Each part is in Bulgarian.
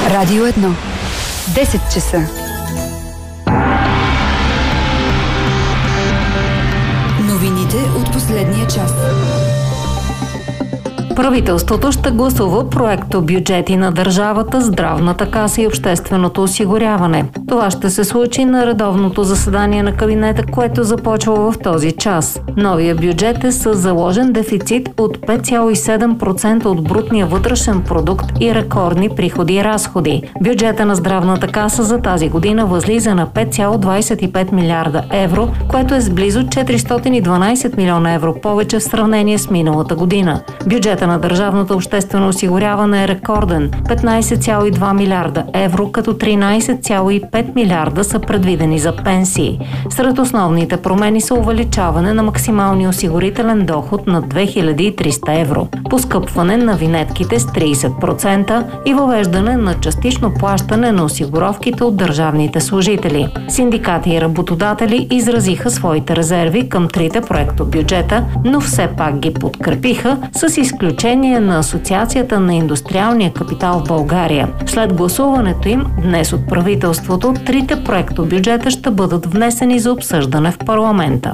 Радио 1. 10 часа. Новините от последния час. Правителството ще гласува проекто бюджети на държавата, здравната каса и общественото осигуряване. Това ще се случи на редовното заседание на кабинета, което започва в този час. Новия бюджет е с заложен дефицит от 5,7% от брутния вътрешен продукт и рекордни приходи и разходи. Бюджета на здравната каса за тази година възлиза на 5,25 милиарда евро, което е с близо 412 милиона евро повече в сравнение с миналата година. Бюджета на държавното обществено осигуряване е рекорден – 15,2 милиарда евро, като 13,5 милиарда са предвидени за пенсии. Сред основните промени са увеличаване на максималния осигурителен доход на 2300 евро, поскъпване на винетките с 30% и въвеждане на частично плащане на осигуровките от държавните служители. Синдикати и работодатели изразиха своите резерви към трите проектобюджета, но все пак ги подкрепиха, с изключение на Асоциацията на индустриалния капитал в България. След гласуването им днес от правителството, трите проектобюджета ще бъдат внесени за обсъждане в парламента.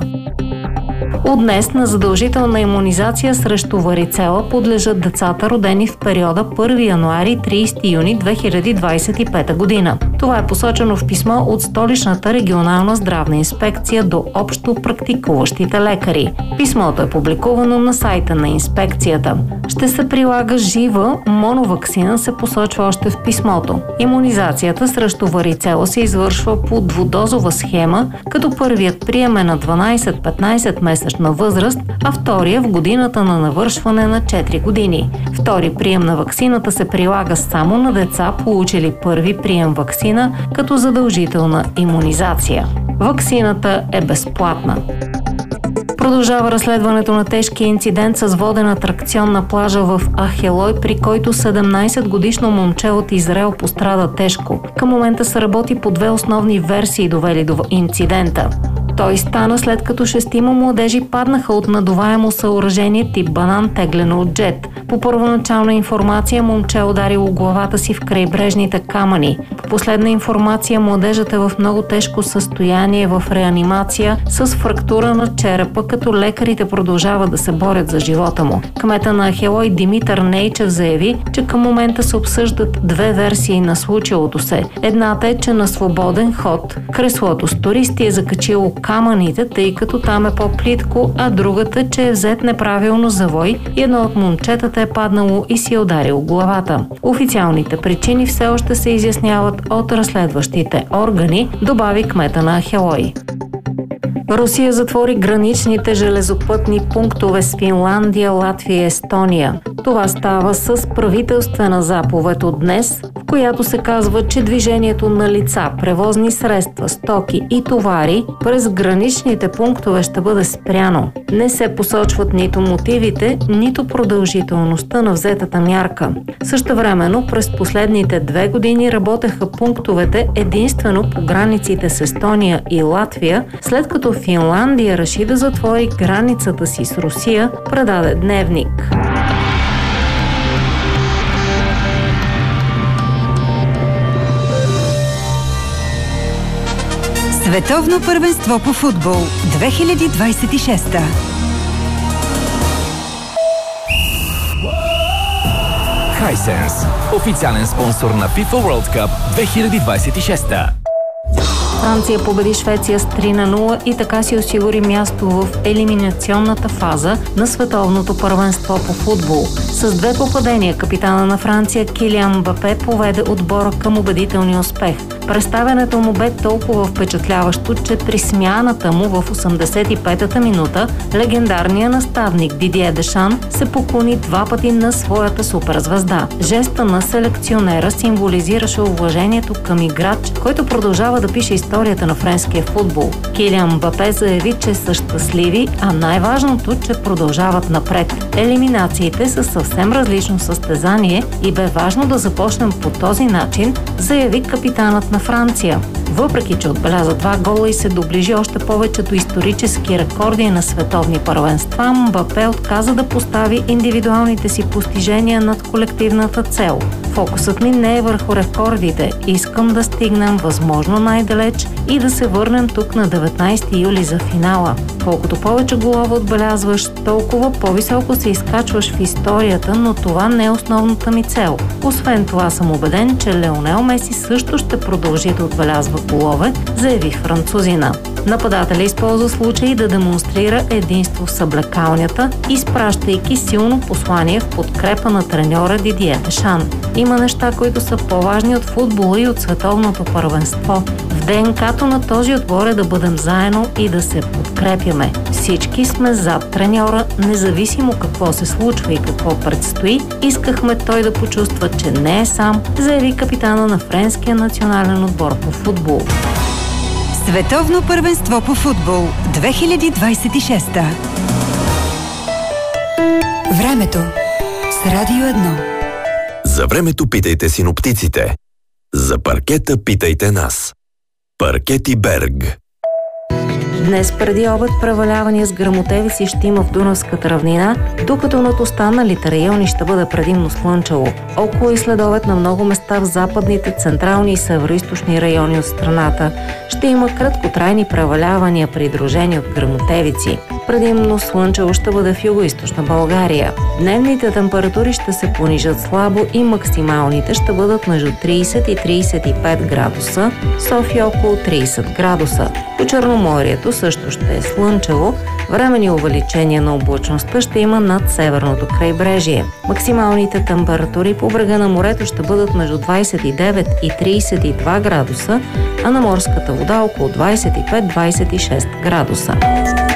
От днес на задължителна имунизация срещу варицела подлежат децата, родени в периода 1 януари – 30 юни 2025 година. Това е посочено в писмо от Столичната регионална здравна инспекция до общо практикуващите лекари. Писмото е публикувано на сайта на инспекцията. Ще се прилага жива моноваксина, се посочва още в писмото. Имунизацията срещу варицела се извършва по двудозова схема, като първият прием е на 12-15 месечна възраст, а втория в годината на навършване на 4 години. Втори прием на ваксината се прилага само на деца, получили първи прием ваксина като задължителна имунизация. Ваксината е безплатна. Продължава разследването на тежкия инцидент с воден атракцион на плажа в Ахелой, при който 17-годишно момче от Израел пострада тежко. Към момента се работи по две основни версии, довели до инцидента. Той стана след като 6 младежи паднаха от надуваемо съоръжение тип банан, теглено от джет. По първоначална информация момче ударило главата си в крайбрежните камъни. По последна информация младежът е в много тежко състояние в реанимация с фрактура на черепа, като лекарите продължават да се борят за живота му. Кмета на Ахелой Димитър Нейчев заяви, че към момента се обсъждат две версии на случилото се. Едната е, че на свободен ход креслото с туристи е закачило камъните, тъй като там е по-плитко, а другата, че е взет неправилно завой и едно от момчетата е паднало и си е ударил главата. Официалните причини все още се изясняват от разследващите органи, добави кмета на Ахелой. Русия затвори граничните железопътни пунктове с Финландия, Латвия и Естония. Това става с правителствена заповед от днес, в която се казва, че движението на лица, превозни средства, стоки и товари през граничните пунктове ще бъде спряно. Не се посочват нито мотивите, нито продължителността на взетата мярка. Същевременно през последните 2 години работеха пунктовете единствено по границите с Естония и Латвия, след като Финландия реши да затвори границата си с Русия, предаде Дневник. Световно първенство по футбол 2026. Hisense, официален спонсор на FIFA World Cup 2026. Франция победи Швеция с 3-0 и така си осигури място в елиминационната фаза на световното първенство по футбол. С 2 попадения капитана на Франция Килиан Мбапе поведе отбора към убедителния успех. Представянето му бе толкова впечатляващо, че при смяната му в 85-та минута легендарният наставник Дидие Дешан се поклони 2 пъти на своята суперзвезда. Жеста на селекционера символизираше уважението към играч, който продължава да пише историята на френския футбол. Килиан Мбапе заяви, че са щастливи, а най-важното, че продължават напред. Елиминациите са съвсем различно състезание и бе важно да започнем по този начин, заяви капитанът на Франция. Въпреки че отбеляза 2 гола и се доближи още повече до исторически рекорди на световни първенства, Мбапе отказа да постави индивидуалните си постижения над колективната цел. Фокусът ми не е върху рекордите. Искам да стигнем възможно най-далеч и да се върнем тук на 19 юли за финала. Колкото повече голове отбелязваш, толкова по-високо се изкачваш в историята, но това не е основната ми цел. Освен това съм убеден, че Лионел Меси също ще продължи да отбелязва голове, заяви французина. Нападателя използва случай да демонстрира единство в съблекалнята, изпращайки силно послание в подкрепа на треньора Дидие Дешан. Има неща, които са по-важни от футбола и от световното първенство. В ДНК-то на този отбор е да бъдем заедно и да се подкрепяме. Всички сме зад треньора, независимо какво се случва и какво предстои. Искахме той да почувства, че не е сам, заяви капитана на френския национален отбор по футбол. Световно първенство по футбол 2026. Времето с Радио 1. За времето питайте синоптиците. За паркета питайте нас. Паркети Берг. Днес преди обед превалявания с гръмотевици ще има в Дунавската равнина, докато над останалите райони ще бъде предимно слънчево. Около и следобед на много места в западните, централни и североизточни райони от страната ще има краткотрайни превалявания, придружени от гръмотевици. Предимно слънчево ще бъде в югоизточна България. Дневните температури ще се понижат слабо и максималните ще бъдат между 30 и 35 градуса, София около 30 градуса. По Черноморието също ще е слънчево, временни увеличения на облачността ще има над северното крайбрежие. Максималните температури по брега на морето ще бъдат между 29 и 32 градуса, а на морската вода около 25-26 градуса.